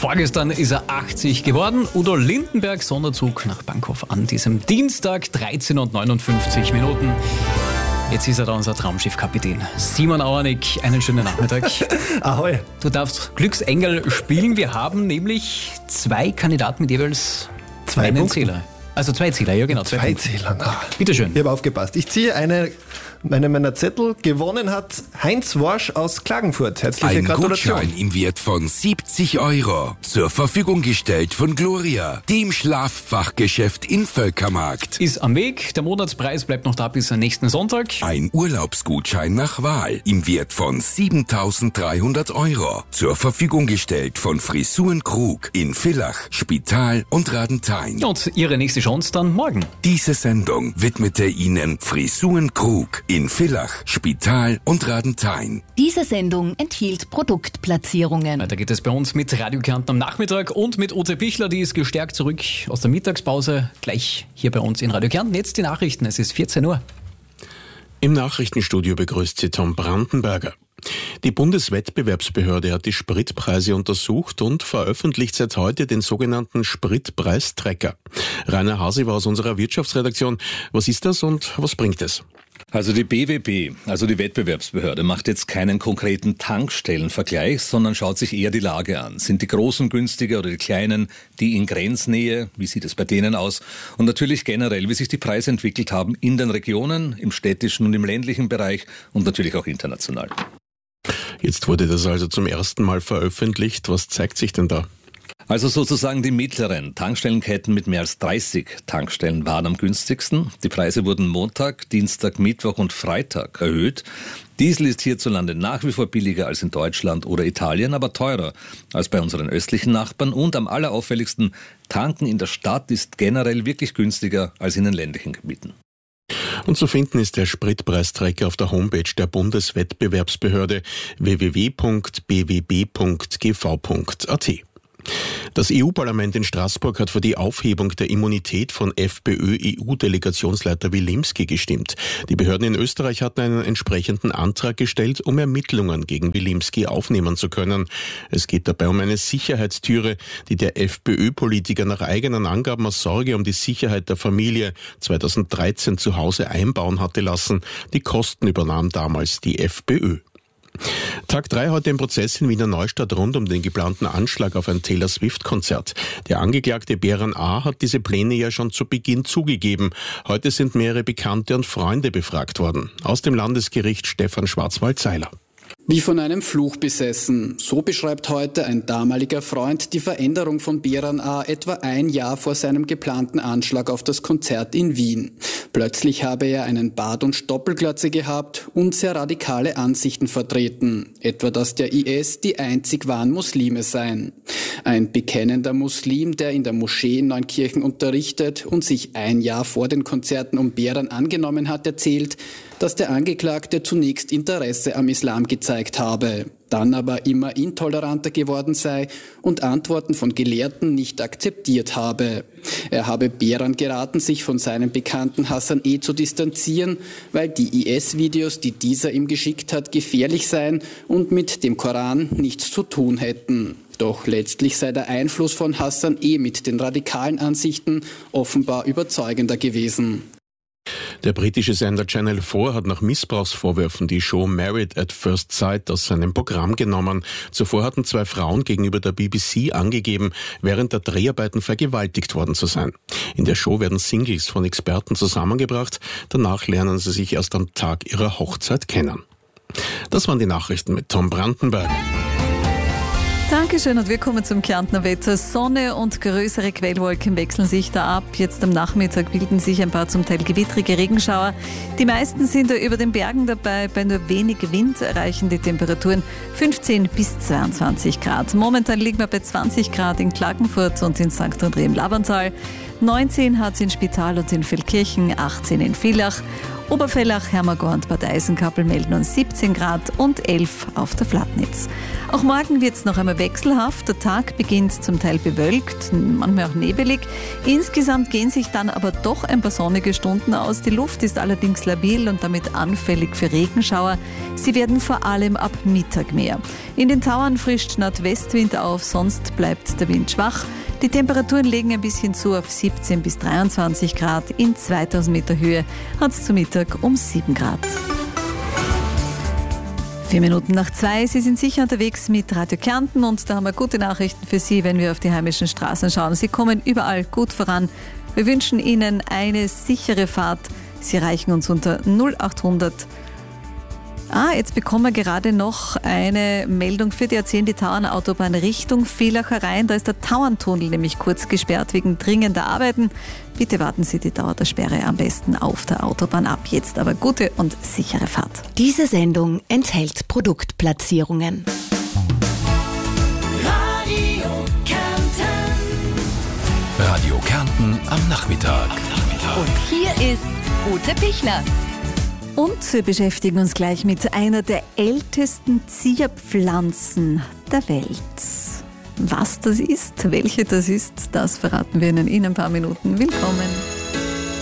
Vorgestern ist er 80 geworden. Udo Lindenberg, Sonderzug nach Bankhof an diesem Dienstag, 13:59 Minuten. Jetzt ist er da, unser Traumschiffkapitän. Simon Auernick, einen schönen Nachmittag. Ahoi. Du darfst Glücksengel spielen. Wir haben nämlich 2 Kandidaten mit jeweils einen Punkten. Zähler. Also 2 Zähler, ja genau. 2 Zähler. Bitte schön. Ich habe aufgepasst. Ich ziehe einen meiner Zettel. Gewonnen hat Heinz Worsch aus Klagenfurt. Herzliche Ein Gratulation. Gutschein im Wert von 70 Euro. Zur Verfügung gestellt von Gloria, dem Schlaffachgeschäft in Völkermarkt. Ist am Weg. Der Monatspreis bleibt noch da bis nächsten Sonntag. Ein Urlaubsgutschein nach Wahl im Wert von 7.300 Euro. Zur Verfügung gestellt von Frisuren Krug in Villach, Spital und Radenthein. Und Ihre nächste Chance dann morgen. Diese Sendung widmete Ihnen Frisuren Krug in Villach, Spital und Radenthein. Diese Sendung enthielt Produktplatzierungen. Weiter geht es bei uns mit Radio Kärnten am Nachmittag und mit Ute Pichler, die ist gestärkt zurück aus der Mittagspause. Gleich hier bei uns in Radio Kärnten. Jetzt die Nachrichten, es ist 14 Uhr. Im Nachrichtenstudio begrüßt sie Tom Brandenberger. Die Bundeswettbewerbsbehörde hat die Spritpreise untersucht und veröffentlicht seit heute den sogenannten Spritpreistracker. Rainer Hasi war aus unserer Wirtschaftsredaktion. Was ist das und was bringt es? Also die BWB, also die Wettbewerbsbehörde, macht jetzt keinen konkreten Tankstellenvergleich, sondern schaut sich eher die Lage an. Sind die Großen günstiger oder die Kleinen, die in Grenznähe? Wie sieht es bei denen aus? Und natürlich generell, wie sich die Preise entwickelt haben in den Regionen, im städtischen und im ländlichen Bereich und natürlich auch international. Jetzt wurde das also zum ersten Mal veröffentlicht. Was zeigt sich denn da? Also sozusagen die mittleren Tankstellenketten mit mehr als 30 Tankstellen waren am günstigsten. Die Preise wurden Montag, Dienstag, Mittwoch und Freitag erhöht. Diesel ist hierzulande nach wie vor billiger als in Deutschland oder Italien, aber teurer als bei unseren östlichen Nachbarn. Und am allerauffälligsten, Tanken in der Stadt ist generell wirklich günstiger als in den ländlichen Gebieten. Und zu finden ist der Spritpreistracker auf der Homepage der Bundeswettbewerbsbehörde www.bwb.gv.at. Das EU-Parlament in Straßburg hat für die Aufhebung der Immunität von FPÖ-EU-Delegationsleiter Wilimski gestimmt. Die Behörden in Österreich hatten einen entsprechenden Antrag gestellt, um Ermittlungen gegen Wilimski aufnehmen zu können. Es geht dabei um eine Sicherheitstüre, die der FPÖ-Politiker nach eigenen Angaben aus Sorge um die Sicherheit der Familie 2013 zu Hause einbauen hatte lassen. Die Kosten übernahm damals die FPÖ. Tag 3 heute im Prozess in Wiener Neustadt rund um den geplanten Anschlag auf ein Taylor Swift-Konzert. Der Angeklagte Beran A. hat diese Pläne ja schon zu Beginn zugegeben. Heute sind mehrere Bekannte und Freunde befragt worden. Aus dem Landesgericht Stefan Schwarzwald-Seiler. Wie von einem Fluch besessen. So beschreibt heute ein damaliger Freund die Veränderung von Beran A. etwa ein Jahr vor seinem geplanten Anschlag auf das Konzert in Wien. Plötzlich habe er einen Bart und Stoppelglatze gehabt und sehr radikale Ansichten vertreten. Etwa, dass der IS die einzig wahren Muslime seien. Ein bekennender Muslim, der in der Moschee in Neunkirchen unterrichtet und sich ein Jahr vor den Konzerten um Beran angenommen hat, erzählt, dass der Angeklagte zunächst Interesse am Islam gezeigt habe, dann aber immer intoleranter geworden sei und Antworten von Gelehrten nicht akzeptiert habe. Er habe Beran geraten, sich von seinem Bekannten Hassan E. zu distanzieren, weil die IS-Videos, die dieser ihm geschickt hat, gefährlich seien und mit dem Koran nichts zu tun hätten. Doch letztlich sei der Einfluss von Hassan E. mit den radikalen Ansichten offenbar überzeugender gewesen. Der britische Sender Channel 4 hat nach Missbrauchsvorwürfen die Show Married at First Sight aus seinem Programm genommen. Zuvor hatten 2 Frauen gegenüber der BBC angegeben, während der Dreharbeiten vergewaltigt worden zu sein. In der Show werden Singles von Experten zusammengebracht. Danach lernen sie sich erst am Tag ihrer Hochzeit kennen. Das waren die Nachrichten mit Tom Brandenberg. Dankeschön und wir kommen zum Kärntner Wetter. Sonne und größere Quellwolken wechseln sich da ab. Jetzt am Nachmittag bilden sich ein paar zum Teil gewittrige Regenschauer. Die meisten sind da über den Bergen dabei. Bei nur wenig Wind erreichen die Temperaturen 15 bis 22 Grad. Momentan liegen wir bei 20 Grad in Klagenfurt und in St. André im Labertal. 19 hat es in Spital und in Feldkirchen, 18 in Villach Obervellach, Hermagor und Bad Eisenkappel melden uns 17 Grad und 11 auf der Flatnitz. Auch morgen wird es noch einmal wechselhaft. Der Tag beginnt zum Teil bewölkt, manchmal auch nebelig. Insgesamt gehen sich dann aber doch ein paar sonnige Stunden aus. Die Luft ist allerdings labil und damit anfällig für Regenschauer. Sie werden vor allem ab Mittag mehr. In den Tauern frischt Nordwestwind auf, sonst bleibt der Wind schwach. Die Temperaturen legen ein bisschen zu auf 17 bis 23 Grad. In 2000 Meter Höhe hat es zu Mittag um 7 Grad. 4 Minuten nach 2, Sie sind sicher unterwegs mit Radio Kärnten und da haben wir gute Nachrichten für Sie, wenn wir auf die heimischen Straßen schauen. Sie kommen überall gut voran. Wir wünschen Ihnen eine sichere Fahrt. Sie erreichen uns unter 0800. Jetzt bekommen wir gerade noch eine Meldung für die A10, die Tauernautobahn Richtung Villach herein. Da ist der Tauerntunnel nämlich kurz gesperrt wegen dringender Arbeiten. Bitte warten Sie die Dauer der Sperre am besten auf der Autobahn ab. Jetzt aber gute und sichere Fahrt. Diese Sendung enthält Produktplatzierungen. Radio Kärnten am Nachmittag. Und hier ist Ute Pichler. Und wir beschäftigen uns gleich mit einer der ältesten Zierpflanzen der Welt. Was das ist, welche das ist, das verraten wir Ihnen in ein paar Minuten. Willkommen.